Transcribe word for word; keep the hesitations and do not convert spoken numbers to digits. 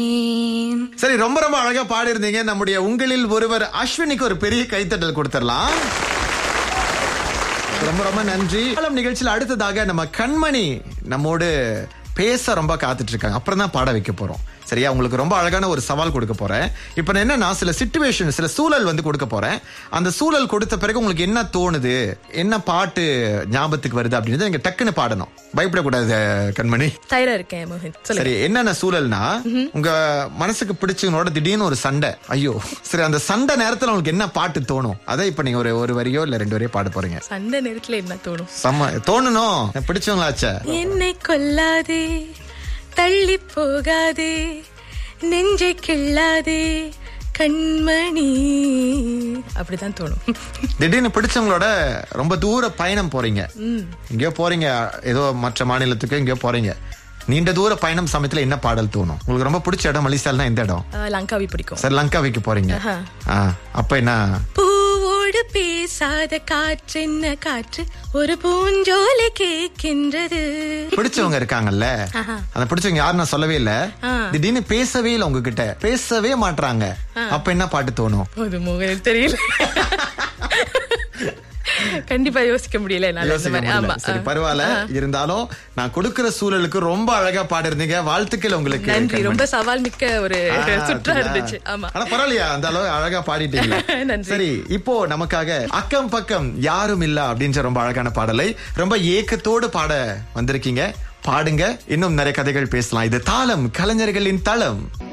சரி, ரொம்ப ரொம்ப அழகா பாடி இருந்தீங்க. நம்முடைய உங்களில் ஒருவர் அஸ்வினிக்கு ஒரு பெரிய கைத்தட்டல் கொடுத்துடலாம். ரொம்ப ரொம்ப நன்றி. நிகழ்ச்சியில் அடுத்ததாக நம்ம கண்மணி நம்மோடு பேச ரொம்ப காத்துட்டு இருக்காங்க. அப்புறம் தான் பாட வைக்க போறோம். சரியா? உங்களுக்கு ரொம்ப அழகான ஒரு சவால் கொடுக்க போறேன். இப்ப நான் என்னன்னா சில சிச்சுவேஷன், சில சூழல் வந்து கொடுக்க போறேன். அந்த சூழல் கொடுத்த பிறகு உங்களுக்கு என்ன தோணுது, என்ன பாட்டு ஞாபகத்துக்கு வருது அப்படின்றத நீங்க டக்குன்னு பாடணும். பயப்படக்கூடாது கண்மணி. தயாரா இருக்கேன் மோகன். சரி, என்னென்ன சூழல்னா உங்க மனசுக்கு பிடிச்சவங்களோட திடீர்னு ஒரு சண்டை. ஐயோ, சரி, அந்த சண்டை நேரத்துல உங்களுக்கு என்ன பாட்டு தோணும்? அதை இப்ப நீங்க ஒரு ஒரு வரியோ இல்ல ரெண்டு வரியோ பாட போறீங்க. சண்டை நேரத்துல என்ன தோணும்? சம தோணணும். பிடிச்சவங்களாச்சே. என்னை கொல்லாதே, தள்ளி போகாதே, நெஞ்சை கிள்ளாதே கண்மணி, அப்படிதான் தோணும். திடீர்னு பிடிச்சவங்களோட ரொம்ப தூர பயணம் போறீங்க. எங்கயோ போறீங்க, ஏதோ மற்ற மாநிலத்துக்கு எங்கயோ போறீங்க. நீண்ட தூர பயணம் சமயத்துல என்ன பாடல் தோணும்? உங்களுக்கு ரொம்ப பிடிச்ச இடம் மலேசியால எந்த இடம்? லங்காவி பிடிக்கும். சரி, லங்காவிக்கு போறீங்க. அப்ப என்ன? பூவோடு பேசாத காற்று என்ன காற்று, ஒரு பூஞ்சோலை கேட்கின்றது. பிடிச்சவங்க இருக்காங்கல்ல, அந்த பிடிச்சவங்க யாரும் நான் சொல்லவே இல்ல. திடீர்னு பேசவே இல்லை, உங்ககிட்ட பேசவே மாட்டாங்க. அப்ப என்ன பாட்டு தோணும்? தெரியல, கண்டிப்பா யோசிக்க முடியல. சரி, பரவாயில்ல. இருந்தாலும் நான் கொடுக்கிற சூழலுக்கு ரொம்ப அழகா பாடிருந்தீங்க. வாழ்த்துக்கள் உங்களுக்கு. நன்றி. ரொம்ப சவால் மிக்க ஒரு சுற்றா இருந்துச்சு. ஆமா, ஆனா பரவாயில்லையா, அந்த அளவு அழகா பாடிட்டீங்க. சரி, இப்போ நமக்காக அக்கம் பக்கம் யாரும் இல்ல அப்படின்ற ரொம்ப அழகான பாடலை ரொம்ப ஏக்கத்தோடு பாட வந்திருக்கீங்க. பாடுங்க. இன்னும் நிறைய கதைகள் பேசலாம். இது தாளம், கலைஞர்களின் தளம்.